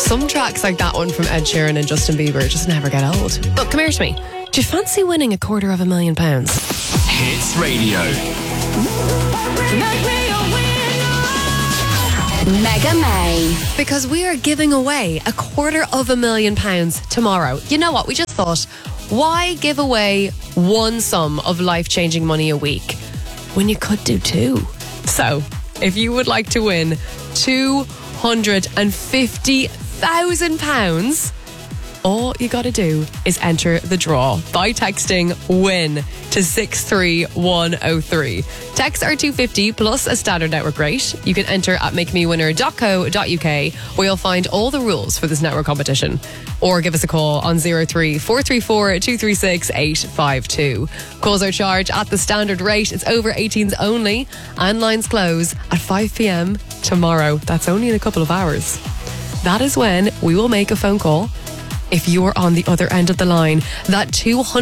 Some tracks like that one from Ed Sheeran and Justin Bieber just never get old. But come here to me. Do you fancy winning £250,000? Hits Radio. Mega May. Because we are giving away £250,000 tomorrow. You know what? We just thought, why give away one sum of life-changing money a week when you could do two? So, if you would like to win £250,000, all you got to do is enter the draw by texting WIN to 63103. Texts are $2.50 plus a standard network rate. You can enter at makemewinner.co.uk, where you'll find all the rules for this network competition. Or give us a call on 03 434 236 852. Calls are charged at the standard rate. It's over 18s only, and lines close at 5 p.m. tomorrow. That's only in a couple of hours. That is when we will make a phone call. If you're on the other end of the line, that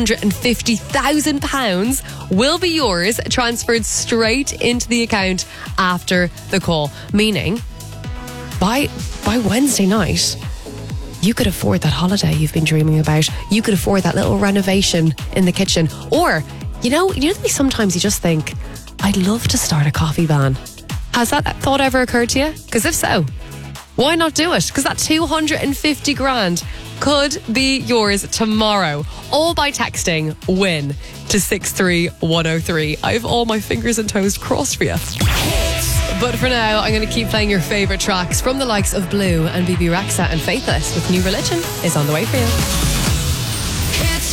£250,000 will be yours, transferred straight into the account after the call. Meaning, by Wednesday night, you could afford that holiday you've been dreaming about. You could afford that little renovation in the kitchen. Or, you know sometimes you just think, I'd love to start a coffee van. Has that thought ever occurred to you? Because if so, why not do it? Because that $250,000 could be yours tomorrow. All by texting WIN to 63103. I have all my fingers and toes crossed for you. But for now, I'm going to keep playing your favourite tracks from the likes of Blue and BB Rexa, and Faithless with New Religion is on the way for you. Hits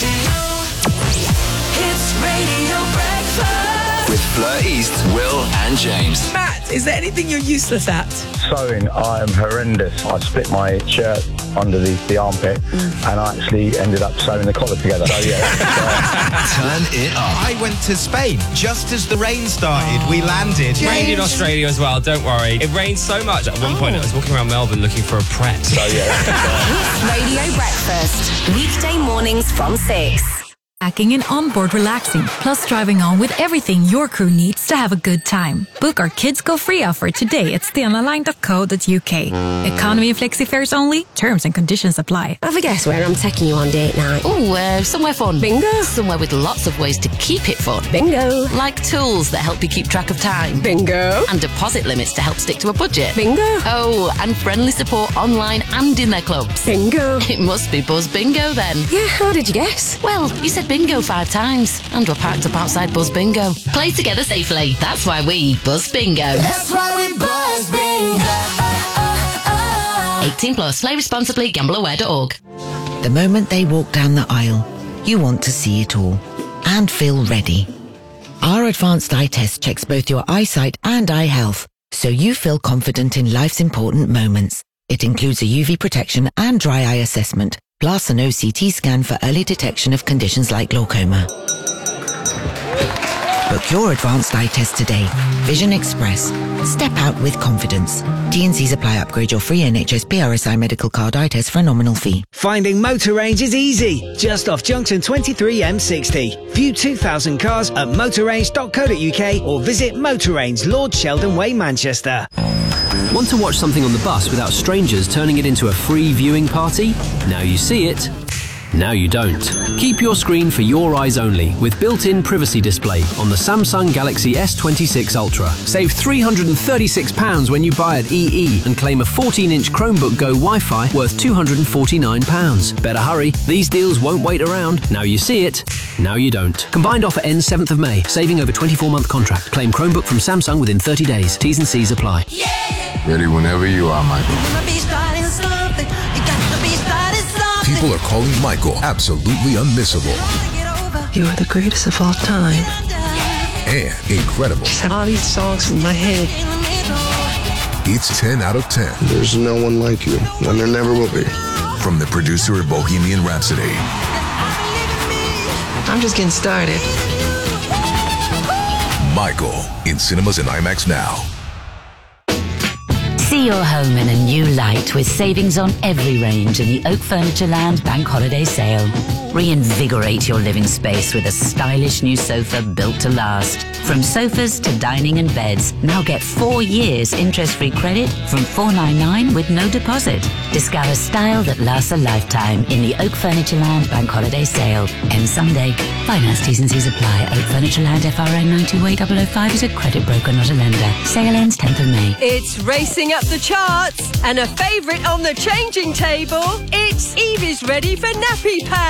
Radio Breakfast. With Fleur East, Will and James. Matt, is there anything you're useless at? Sewing, I am horrendous. I split my shirt underneath the armpit and I actually ended up sewing the collar together. So yeah. Turn it up. I went to Spain just as the rain started. We landed. It rained in Australia as well, don't worry. It rained so much. At one point I was walking around Melbourne looking for a Pret. So yeah. Radio Breakfast. Weekday mornings from 6. Packing and onboard relaxing, plus driving on with everything your crew needs to have a good time. Book our Kids Go Free offer today at stenaline.co.uk. Economy and flexi fares only. Terms and conditions apply. Have a guess where I'm taking you on date night? Oh, somewhere fun. Bingo. Somewhere with lots of ways to keep it fun. Bingo. Like tools that help you keep track of time. Bingo. And deposit limits to help stick to a budget. Bingo. Oh, and friendly support online and in their clubs. Bingo. It must be Buzz Bingo then. Yeah, how did you guess? Well, you said bingo 5 times, and we're parked up outside Buzz Bingo. Play together safely. That's why we Buzz Bingo. That's why we Buzz Bingo. 18 plus. Play responsibly. GambleAware.org. The moment they walk down the aisle, you want to see it all and feel ready. Our advanced eye test checks both your eyesight and eye health, so you feel confident in life's important moments. It includes a UV protection and dry eye assessment, plus an OCT scan for early detection of conditions like glaucoma. Book your advanced eye test today. Vision Express. Step out with confidence. T&Cs apply. Upgrade your free NHS PRSI medical card eye test for a nominal fee. Finding Motor Range is easy. Just off junction 23 M60. View 2,000 cars at motorrange.co.uk or visit Motor Range, Lord Sheldon Way, Manchester. Want to watch something on the bus without strangers turning it into a free viewing party? Now you see it. Now you don't. Keep your screen for your eyes only with built-in privacy display on the Samsung Galaxy S26 Ultra. Save £336 when you buy at EE and claim a 14-inch Chromebook Go Wi-Fi worth £249. Better hurry, these deals won't wait around. Now you see it, now you don't. Combined offer ends 7th of May, saving over 24-month contract. Claim Chromebook from Samsung within 30 days. T's and C's apply. Ready whenever you are, Michael. People are calling Michael absolutely unmissable. You are the greatest of all time. And incredible. Just have all these songs in my head. It's 10 out of 10. There's no one like you, and there never will be. From the producer of Bohemian Rhapsody. I'm just getting started. Michael, in cinemas and IMAX now. See your home in a new light with savings on every range in the Oak Furniture Land Bank Holiday Sale. Reinvigorate your living space with a stylish new sofa built to last. From sofas to dining and beds, now get 4 years interest-free credit from $499 with no deposit. Discover style that lasts a lifetime in the Oak Furniture Land Bank Holiday Sale. Ends Sunday. Finance T's and C's apply. Oak Furniture Land FRN 9280005 is a credit broker, not a lender. Sale ends 10th of May. It's racing up the charts and a favourite on the changing table. It's Evie's ready for nappy pad.